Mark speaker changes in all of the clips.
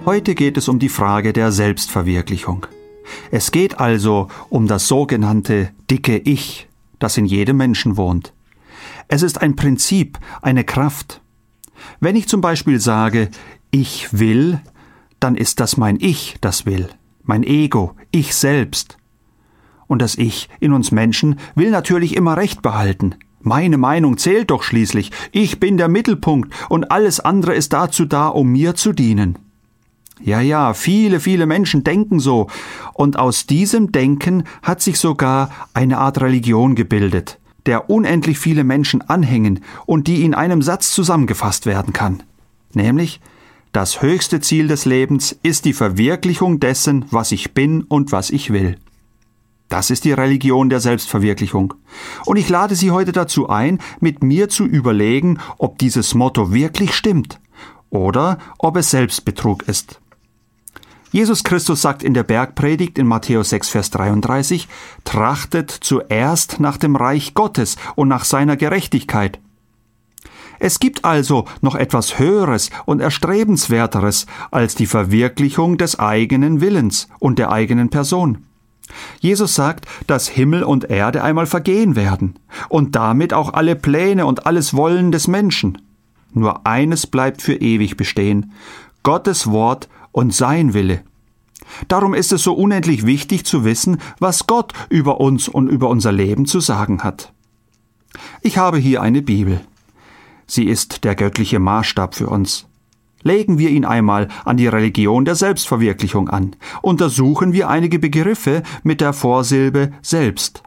Speaker 1: Heute geht es um die Frage der Selbstverwirklichung. Es geht also um das sogenannte dicke Ich, das in jedem Menschen wohnt. Es ist ein Prinzip, eine Kraft. Wenn ich zum Beispiel sage, ich will, dann ist das mein Ich, das will, mein Ego, ich selbst. Und das Ich in uns Menschen will natürlich immer Recht behalten. Meine Meinung zählt doch schließlich. Ich bin der Mittelpunkt und alles andere ist dazu da, um mir zu dienen. Ja, viele Menschen denken so. Und aus diesem Denken hat sich sogar eine Art Religion gebildet, der unendlich viele Menschen anhängen und die in einem Satz zusammengefasst werden kann. Nämlich, das höchste Ziel des Lebens ist die Verwirklichung dessen, was ich bin und was ich will. Das ist die Religion der Selbstverwirklichung. Und ich lade Sie heute dazu ein, mit mir zu überlegen, ob dieses Motto wirklich stimmt oder ob es Selbstbetrug ist. Jesus Christus sagt in der Bergpredigt in Matthäus 6, Vers 33, trachtet zuerst nach dem Reich Gottes und nach seiner Gerechtigkeit. Es gibt also noch etwas Höheres und Erstrebenswerteres als die Verwirklichung des eigenen Willens und der eigenen Person. Jesus sagt, dass Himmel und Erde einmal vergehen werden und damit auch alle Pläne und alles Wollen des Menschen. Nur eines bleibt für ewig bestehen: Gottes Wort und sein Wille. Darum ist es so unendlich wichtig zu wissen, was Gott über uns und über unser Leben zu sagen hat. Ich habe hier eine Bibel. Sie ist der göttliche Maßstab für uns. Legen wir ihn einmal an die Religion der Selbstverwirklichung an. Untersuchen wir einige Begriffe mit der Vorsilbe selbst.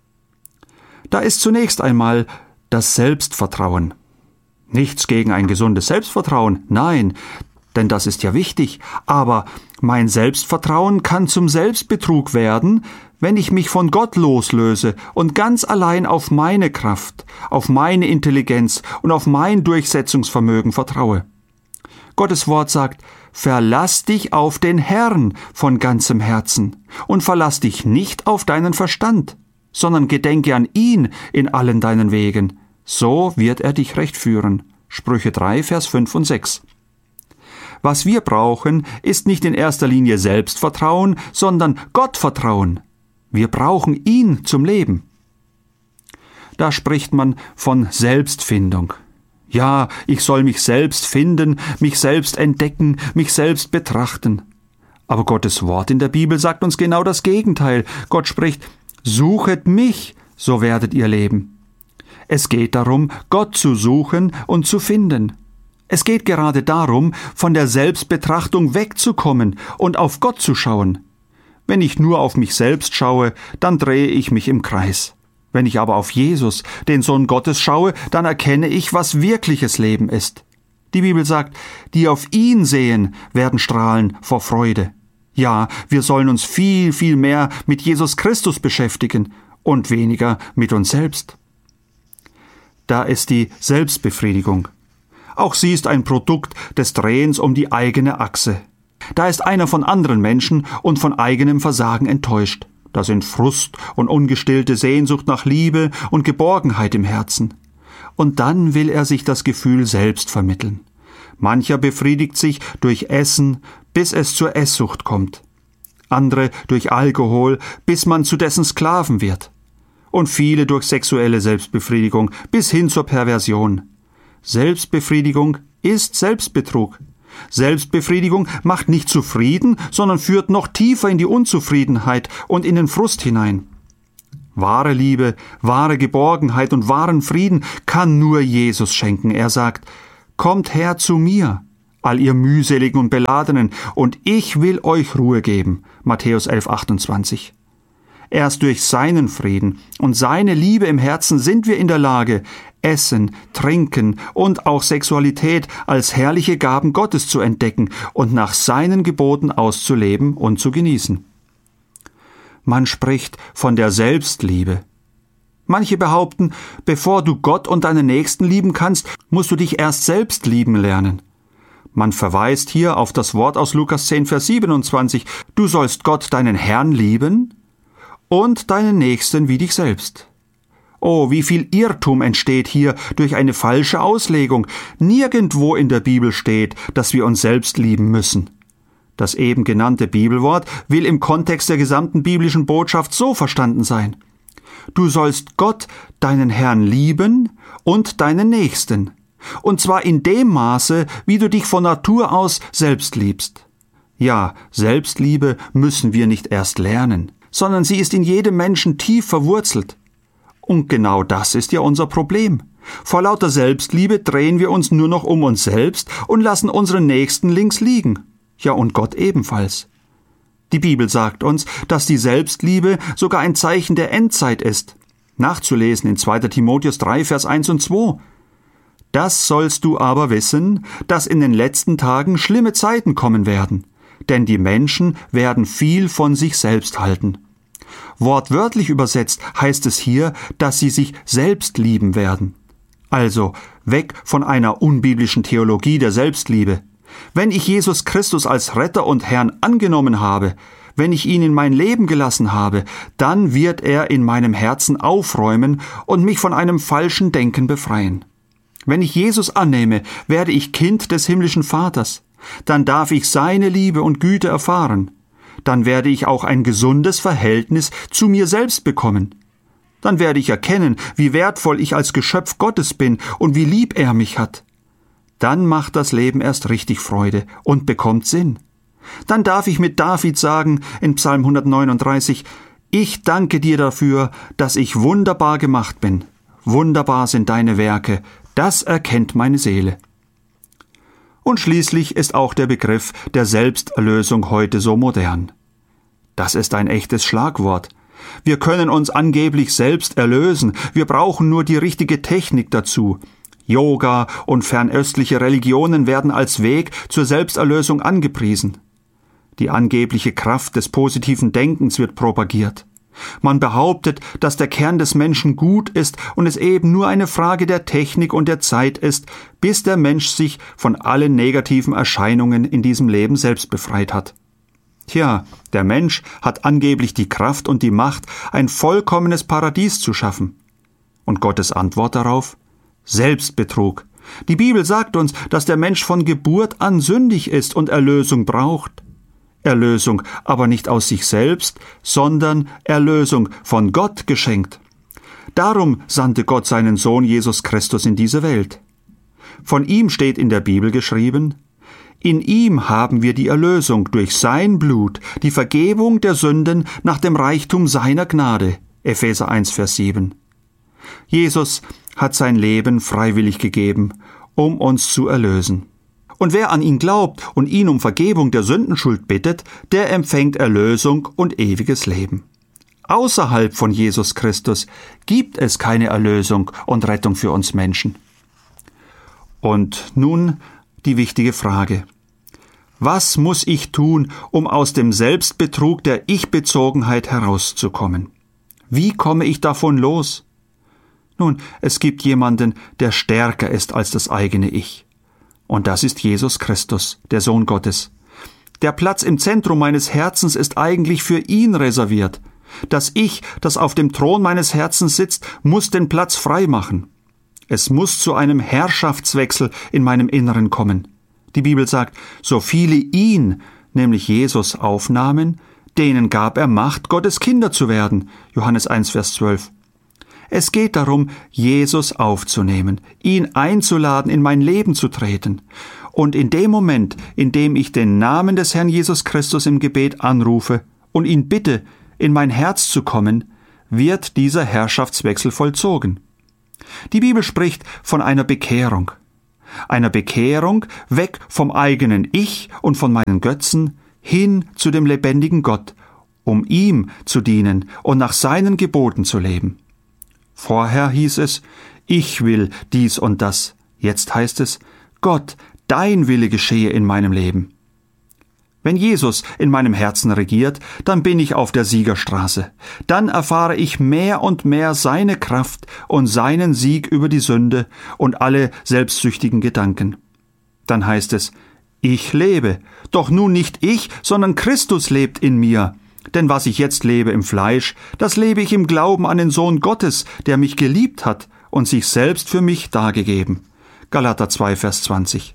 Speaker 1: Da ist zunächst einmal das Selbstvertrauen. Nichts gegen ein gesundes Selbstvertrauen, nein, denn das ist ja wichtig. Aber mein Selbstvertrauen kann zum Selbstbetrug werden, wenn ich mich von Gott loslöse und ganz allein auf meine Kraft, auf meine Intelligenz und auf mein Durchsetzungsvermögen vertraue. Gottes Wort sagt, verlass dich auf den Herrn von ganzem Herzen und verlass dich nicht auf deinen Verstand, sondern gedenke an ihn in allen deinen Wegen. So wird er dich recht führen. Sprüche 3, Vers 5 und 6. Was wir brauchen, ist nicht in erster Linie Selbstvertrauen, sondern Gottvertrauen. Wir brauchen ihn zum Leben. Da spricht man von Selbstfindung. Ja, ich soll mich selbst finden, mich selbst entdecken, mich selbst betrachten. Aber Gottes Wort in der Bibel sagt uns genau das Gegenteil. Gott spricht, suchet mich, so werdet ihr leben. Es geht darum, Gott zu suchen und zu finden. Es geht gerade darum, von der Selbstbetrachtung wegzukommen und auf Gott zu schauen. Wenn ich nur auf mich selbst schaue, dann drehe ich mich im Kreis. Wenn ich aber auf Jesus, den Sohn Gottes, schaue, dann erkenne ich, was wirkliches Leben ist. Die Bibel sagt, die auf ihn sehen, werden strahlen vor Freude. Ja, wir sollen uns viel mehr mit Jesus Christus beschäftigen und weniger mit uns selbst. Da ist die Selbstbefriedigung. Auch sie ist ein Produkt des Drehens um die eigene Achse. Da ist einer von anderen Menschen und von eigenem Versagen enttäuscht. Da sind Frust und ungestillte Sehnsucht nach Liebe und Geborgenheit im Herzen. Und dann will er sich das Gefühl selbst vermitteln. Mancher befriedigt sich durch Essen, bis es zur Esssucht kommt. Andere durch Alkohol, bis man zu dessen Sklaven wird. Und viele durch sexuelle Selbstbefriedigung, bis hin zur Perversion. Selbstbefriedigung ist Selbstbetrug. Selbstbefriedigung macht nicht zufrieden, sondern führt noch tiefer in die Unzufriedenheit und in den Frust hinein. Wahre Liebe, wahre Geborgenheit und wahren Frieden kann nur Jesus schenken. Er sagt, kommt her zu mir, all ihr mühseligen und Beladenen, und ich will euch Ruhe geben. Matthäus 11, 28. Erst durch seinen Frieden und seine Liebe im Herzen sind wir in der Lage, Essen, Trinken und auch Sexualität als herrliche Gaben Gottes zu entdecken und nach seinen Geboten auszuleben und zu genießen. Man spricht von der Selbstliebe. Manche behaupten, bevor du Gott und deinen Nächsten lieben kannst, musst du dich erst selbst lieben lernen. Man verweist hier auf das Wort aus Lukas 10, Vers 27, du sollst Gott, deinen Herrn, lieben und deinen Nächsten wie dich selbst. Oh, wie viel Irrtum entsteht hier durch eine falsche Auslegung. Nirgendwo in der Bibel steht, dass wir uns selbst lieben müssen. Das eben genannte Bibelwort will im Kontext der gesamten biblischen Botschaft so verstanden sein: Du sollst Gott, deinen Herrn, lieben und deinen Nächsten. Und zwar in dem Maße, wie du dich von Natur aus selbst liebst. Ja, Selbstliebe müssen wir nicht erst lernen, sondern sie ist in jedem Menschen tief verwurzelt. Und genau das ist ja unser Problem. Vor lauter Selbstliebe drehen wir uns nur noch um uns selbst und lassen unseren Nächsten links liegen. Ja, und Gott ebenfalls. Die Bibel sagt uns, dass die Selbstliebe sogar ein Zeichen der Endzeit ist. Nachzulesen in 2. Timotheus 3, Vers 1 und 2. Das sollst du aber wissen, dass in den letzten Tagen schlimme Zeiten kommen werden, denn die Menschen werden viel von sich selbst halten. Wortwörtlich übersetzt heißt es hier, dass sie sich selbst lieben werden. Also weg von einer unbiblischen Theologie der Selbstliebe. Wenn ich Jesus Christus als Retter und Herrn angenommen habe, wenn ich ihn in mein Leben gelassen habe, dann wird er in meinem Herzen aufräumen und mich von einem falschen Denken befreien. Wenn ich Jesus annehme, werde ich Kind des himmlischen Vaters. Dann darf ich seine Liebe und Güte erfahren. Dann werde ich auch ein gesundes Verhältnis zu mir selbst bekommen. Dann werde ich erkennen, wie wertvoll ich als Geschöpf Gottes bin und wie lieb er mich hat. Dann macht das Leben erst richtig Freude und bekommt Sinn. Dann darf ich mit David sagen in Psalm 139, ich danke dir dafür, dass ich wunderbar gemacht bin. Wunderbar sind deine Werke, das erkennt meine Seele. Und schließlich ist auch der Begriff der Selbsterlösung heute so modern. Das ist ein echtes Schlagwort. Wir können uns angeblich selbst erlösen, wir brauchen nur die richtige Technik dazu. Yoga und fernöstliche Religionen werden als Weg zur Selbsterlösung angepriesen. Die angebliche Kraft des positiven Denkens wird propagiert. Man behauptet, dass der Kern des Menschen gut ist und es eben nur eine Frage der Technik und der Zeit ist, bis der Mensch sich von allen negativen Erscheinungen in diesem Leben selbst befreit hat. Tja, der Mensch hat angeblich die Kraft und die Macht, ein vollkommenes Paradies zu schaffen. Und Gottes Antwort darauf? Selbstbetrug. Die Bibel sagt uns, dass der Mensch von Geburt an sündig ist und Erlösung braucht. Erlösung aber nicht aus sich selbst, sondern Erlösung von Gott geschenkt. Darum sandte Gott seinen Sohn Jesus Christus in diese Welt. Von ihm steht in der Bibel geschrieben, in ihm haben wir die Erlösung durch sein Blut, die Vergebung der Sünden nach dem Reichtum seiner Gnade. Epheser 1, Vers 7. Jesus hat sein Leben freiwillig gegeben, um uns zu erlösen. Und wer an ihn glaubt und ihn um Vergebung der Sündenschuld bittet, der empfängt Erlösung und ewiges Leben. Außerhalb von Jesus Christus gibt es keine Erlösung und Rettung für uns Menschen. Und nun die wichtige Frage. Was muss ich tun, um aus dem Selbstbetrug der Ich-Bezogenheit herauszukommen? Wie komme ich davon los? Nun, es gibt jemanden, der stärker ist als das eigene Ich. Und das ist Jesus Christus, der Sohn Gottes. Der Platz im Zentrum meines Herzens ist eigentlich für ihn reserviert. Das Ich, das auf dem Thron meines Herzens sitzt, muss den Platz frei machen. Es muss zu einem Herrschaftswechsel in meinem Inneren kommen. Die Bibel sagt, so viele ihn, nämlich Jesus, aufnahmen, denen gab er Macht, Gottes Kinder zu werden. Johannes 1, Vers 12. Es geht darum, Jesus aufzunehmen, ihn einzuladen, in mein Leben zu treten. Und in dem Moment, in dem ich den Namen des Herrn Jesus Christus im Gebet anrufe und ihn bitte, in mein Herz zu kommen, wird dieser Herrschaftswechsel vollzogen. Die Bibel spricht von einer Bekehrung. Einer Bekehrung weg vom eigenen Ich und von meinen Götzen hin zu dem lebendigen Gott, um ihm zu dienen und nach seinen Geboten zu leben. Vorher hieß es, ich will dies und das. Jetzt heißt es, Gott, dein Wille geschehe in meinem Leben. Wenn Jesus in meinem Herzen regiert, dann bin ich auf der Siegerstraße. Dann erfahre ich mehr und mehr seine Kraft und seinen Sieg über die Sünde und alle selbstsüchtigen Gedanken. Dann heißt es, ich lebe, doch nun nicht ich, sondern Christus lebt in mir. Denn was ich jetzt lebe im Fleisch, das lebe ich im Glauben an den Sohn Gottes, der mich geliebt hat und sich selbst für mich dargegeben. Galater 2, Vers 20.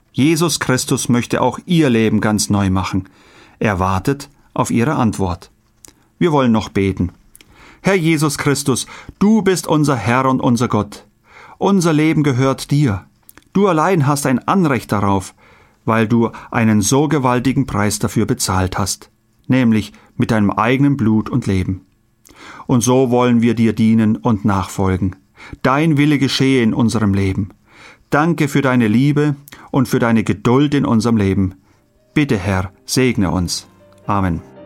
Speaker 1: Jesus Christus möchte auch ihr Leben ganz neu machen. Er wartet auf ihre Antwort. Wir wollen noch beten. Herr Jesus Christus, du bist unser Herr und unser Gott. Unser Leben gehört dir. Du allein hast ein Anrecht darauf, weil du einen so gewaltigen Preis dafür bezahlt hast, nämlich mit deinem eigenen Blut und Leben. Und so wollen wir dir dienen und nachfolgen. Dein Wille geschehe in unserem Leben. Danke für deine Liebe und für deine Geduld in unserem Leben. Bitte, Herr, segne uns. Amen.